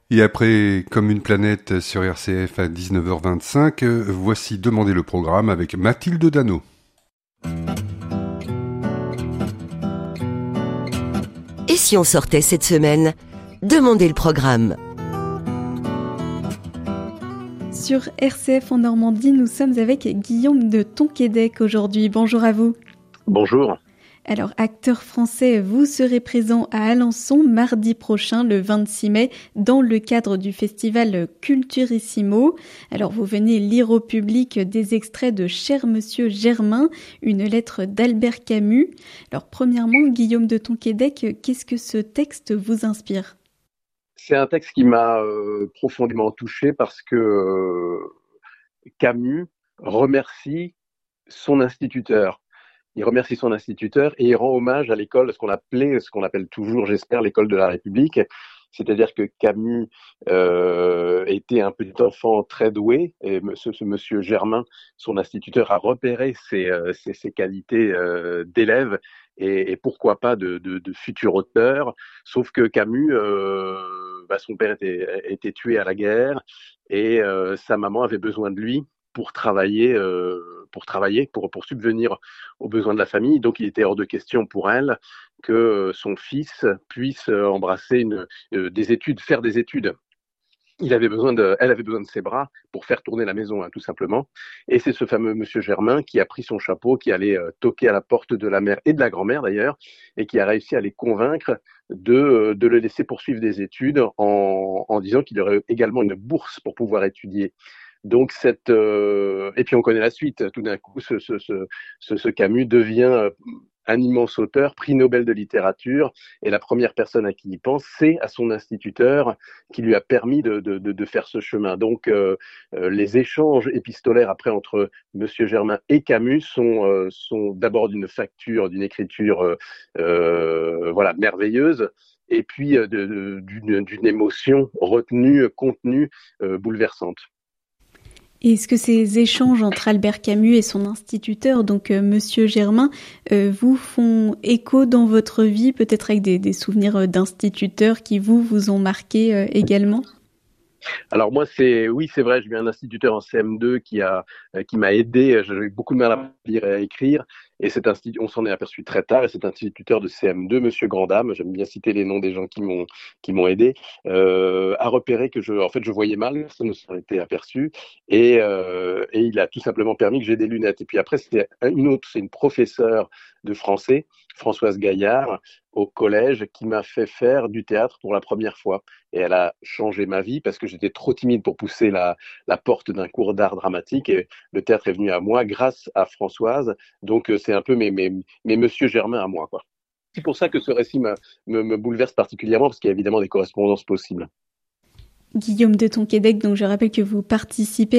Et après, comme une planète sur RCF à 19h25, voici Demander le programme avec Mathilde Dano. Et si on sortait cette semaine? Demandez le programme. Sur RCF en Normandie, nous sommes avec Guillaume de Tonquédec aujourd'hui. Bonjour à vous. Bonjour. Alors, acteur français, vous serez présent à Alençon mardi prochain, le 26 mai, dans le cadre du festival Culturissimo. Alors, vous venez lire au public des extraits de Cher Monsieur Germain, une lettre d'Albert Camus. Alors, premièrement, Guillaume de Tonquédec, qu'est-ce que ce texte vous inspire ? C'est un texte qui m'a profondément touché parce que Camus remercie son instituteur. Il remercie son instituteur et il rend hommage à l'école, ce qu'on appelle toujours, j'espère, l'école de la République. C'est-à-dire que Camus était un petit enfant très doué et ce monsieur Germain, son instituteur, a repéré ses qualités d'élève et pourquoi pas de futur auteur. Sauf que Camus, son père était tué à la guerre et sa maman avait besoin de lui pour travailler, pour subvenir aux besoins de la famille. Donc, il était hors de question pour elle que son fils puisse embrasser des études, faire des études. Elle avait besoin de ses bras pour faire tourner la maison, tout simplement. Et c'est ce fameux monsieur Germain qui a pris son chapeau, qui allait toquer à la porte de la mère et de la grand-mère d'ailleurs, et qui a réussi à les convaincre de le laisser poursuivre des études en disant qu'il aurait également une bourse pour pouvoir étudier. Donc et puis on connaît la suite. Tout d'un coup, ce Camus devient un immense auteur, prix Nobel de littérature, et la première personne à qui il pense, c'est à son instituteur qui lui a permis de faire ce chemin. Donc les échanges épistolaires après entre Monsieur Germain et Camus sont d'abord d'une facture, d'une écriture merveilleuse. Et puis d'une émotion retenue, contenue, bouleversante. Et est-ce que ces échanges entre Albert Camus et son instituteur, donc Monsieur Germain, vous font écho dans votre vie, peut-être avec des souvenirs d'instituteurs qui vous ont marqué également ? Alors moi, c'est vrai, j'ai eu un instituteur en CM2 qui m'a aidé. J'ai eu beaucoup de mal à lire et à écrire, et on s'en est aperçu très tard. Et cet instituteur de CM2, Monsieur Grandame, j'aime bien citer les noms des gens qui m'ont aidé, a repéré que je voyais mal, ça ne s'en était aperçu, et il a tout simplement permis que j'ai des lunettes. Et puis après, c'est une professeure de français, Françoise Gaillard, au collège, qui m'a fait faire du théâtre pour la première fois. Et elle a changé ma vie parce que j'étais trop timide pour pousser la porte d'un cours d'art dramatique. Et le théâtre est venu à moi grâce à Françoise. Donc, c'est un peu mes Monsieur Germain à moi, quoi. C'est pour ça que ce récit me bouleverse particulièrement, parce qu'il y a évidemment des correspondances possibles. Guillaume de Tonquédec, donc je rappelle que vous participez